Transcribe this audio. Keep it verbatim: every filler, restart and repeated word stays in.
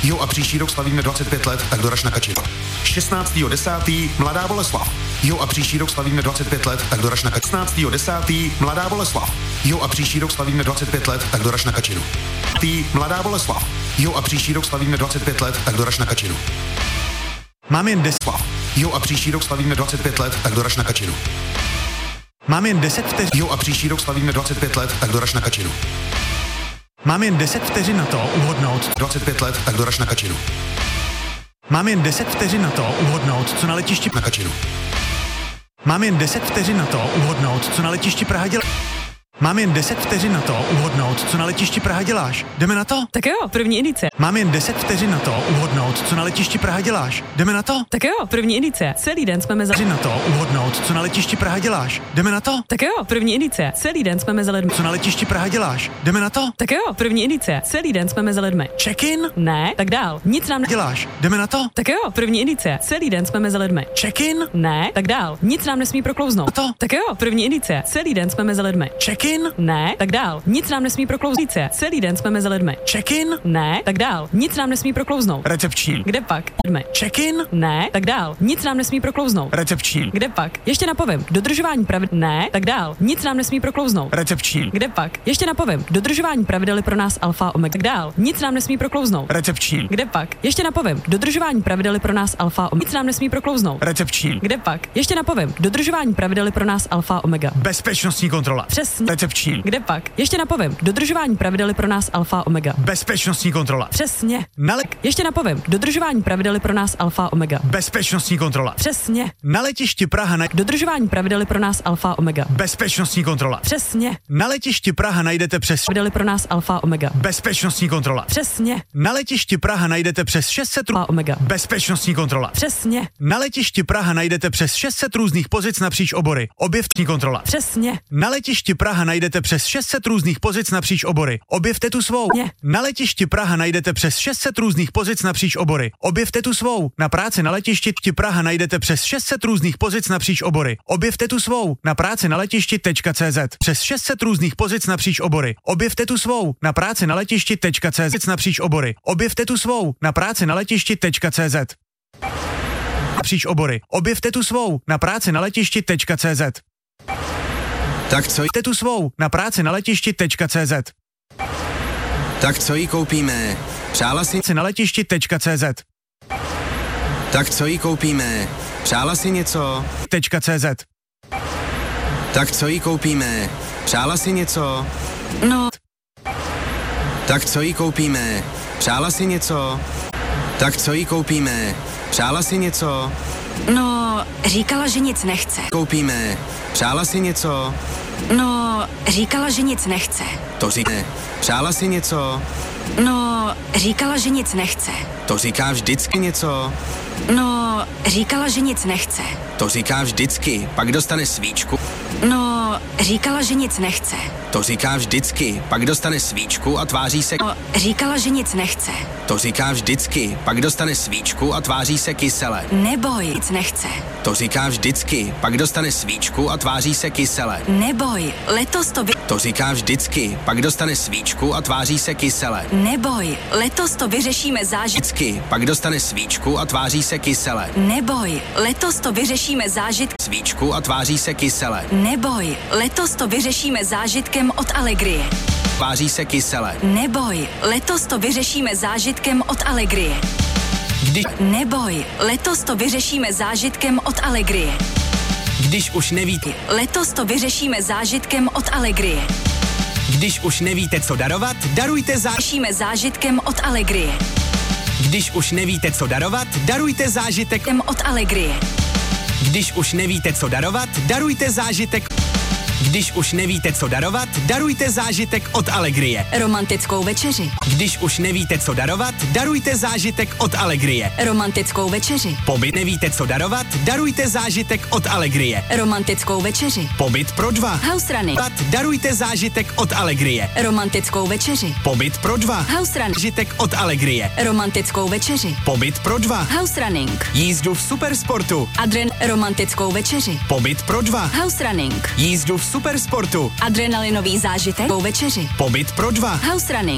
Jo a příští rok slavíme dvacet pět let, tak doraž na Kačinu. šestnáctého desátého Mladá Boleslav. Jo a příští rok slavíme dvacet pět let, tak doraž na Kačinu. šestnáctého desátého Mladá Boleslav. Jo a příští rok slavíme dvacet pět let, tak doraž na Kačinu. Tý Mladá Boleslav. Jo a příští rok slavíme dvacet pět let, tak doraž na Kačinu. Mám jen deset. Jo a příští rok slavíme dvacet pět let, tak doraž na Kačinu. Mám jen deset vteřin. Jo a příští rok slavíme dvacet pět let, tak doraž na Kačinu. Mám jen deset vteřin na to uhodnout. dvacet pět let, tak doraž na Kačinu. Mám jen deset vteřin na to uhodnout, co na letišti na Kačinu. Mám jen deset vteřin na to uhodnout, co na letišti Praha dělá. Mám jen deset vteřin na to uhodnout, co na letišti Praha děláš. Jdeme na to? Tak jo, první indicie. Mám jen deset vteřin na to uhodnout, co na letišti Praha děláš. Jdeme na to? Tak jo, první indicie. Celý den jsme mezi na to uhodnout, co na letišti Praha děláš. Jdeme na to? Tak jo, první indicie. Celý den jsme mezi lidmi. Co na letišti Praha děláš. Jdeme na to? Tak jo, první indicie. Celý den jsme mezi lidmi. Check-in? Ne, tak dál. Nic nám děláš. Jdeme na to? Tak jo, první indicie. Celý den jsme mezi lidmi. Check-in? Ne, tak dál. Nic nám nesmí proklouznout. To? Tak jo, první indicie. Celý den jsme mezi lidmi. Check-in? Ne, tak dál. Nic nám nesmí proklouznout. Celý den jsme mezi lidmi. Check-in? Ne, tak dál. Nic nám nesmí proklouznout. Recepční. Kde pak? Jdeme. Check-in? Ne, tak dál. Nic nám nesmí proklouznout. Recepční. Kde pak? Ještě napovím. Dodržování pravidel. Ne, tak dál. Nic nám nesmí proklouznout. Recepční. Kde pak? Ještě napovím. Dodržování pravidel je pro nás alfa omega. Tak dál. Nic nám nesmí proklouznout. Recepční. Kde pak? Ještě napovím. Dodržování pravidel je pro nás alfa omega. Nic nám nesmí proklouznout. Recepční. Kde pak? Ještě napovím. Dodržování pravidel je pro nás alfa omega. Bezpečnostní kontrola. Přesně. Recepční. Kde pak? Ještě napovím. Dodržování pravidel je pro nás alfa omega. Bezpečnostní kontrola. Přesně. Na le- Ještě napovím. Dodržování pravidel je pro nás alfa omega. Bezpečnostní kontrola. Přesně. Na letišti Praha na... Dodržování pravidel je pro nás alfa omega. Bezpečnostní kontrola. Přesně. Na letišti Praha najdete přes... Pravidel je pro nás alfa omega. Bezpečnostní kontrola. Přesně. Na letišti Praha najdete přes šest set... Alfa omega. Bezpečnostní kontrola. Přesně. Na letišti Praha najdete přes šest set různých pozic napříč obory. Objevtní kontrola. Přesně. Na letišti Praha najdete přes šest set různých pozic napříč obory. Objevte tu svou. Ne. Na letišti Praha najdete přes šest set různých pozic napříč obory. Objevte tu svou. Na práci na letišti Praha najdete přes šest set různých pozic napříč obory. Objevte tu svou. Na práci na letišti.cz. Přes šest set různých pozic napříč obory. Objevte tu svou. Na práci na letišti.cz napříč obory. Objevte tu svou. Na práci na letišti.cz. Napříč obory. Objevte tu svou. Na práci na letišti.cz. Tak co Objevte tu svou. Na práci na letišti.cz. Tak co jí koupíme? Přála si na letišti.cz. Tak co jí koupíme? Přála si něco? .cz. Tak co jí koupíme? Přála si něco? No. Tak co jí koupíme? Přála si něco? Tak co jí koupíme? Přála si něco? No, říkala, že nic nechce. Koupíme. Přála si něco? No, říkala, že nic nechce. To říká. Přála si něco? No, říkala, že nic nechce. To říká vždycky něco? No, říkala, že nic nechce. To říká vždycky, pak dostane svíčku. No, říkala, že nic nechce. To říká vždycky, pak dostane svíčku a tváří se... No, říkala, že nic nechce. To říká vždycky, pak dostane svíčku a tváří se kysele. Neboj, nic nechce. To říká vždycky, pak dostane svíčku a tváří se kysele. Neboj, letos to vy... To říká vždycky, pak dostane svíčku a tváří se kysele. Neboj, letos to vyřešíme zážitky. Vždycky, pak dostane svíčku a tváří se kysele. Neboj, letos to vyřešíme zážitky. Svíčku a tváří se kysele. Neboj, letos to vyřešíme zážitkem od Allegrie. Tváří se kysele. Neboj, letos to vyřešíme zážitkem od Allegrie. Když... Neboj, letos to vyřešíme zážitkem od Allegrie. Když už nevíte... Letos to vyřešíme zážitkem od Allegrie. Když už nevíte, co darovat, darujte zá... Řešíme zážitkem od Allegrie. Když už nevíte, co darovat, darujte zážitek od Allegrie. Když už nevíte, co darovat, darujte zážitek. Když už nevíte, co darovat, darujte zážitek od Allegrie. Romantickou večeři. Když už nevíte, co darovat, darujte zážitek od Allegrie. Romantickou večeři. Pobyt nevíte, co darovat, darujte zážitek od Allegrie. Romantickou večeři. Pobyt pro dva. House running. Darujte zážitek od Allegrie. Romantickou večeři. Pobyt pro dva. House running. Zážitek od Allegrie. Romantickou večeři. Pobyt pro dva. House running. Jízdu v supersportu. Adren. Romantickou večeři. Pobyt pro dva. House running. Jízdu v supersportu. Adrenalinový zážitek. Po večeři. Pobyt pro dva. House running.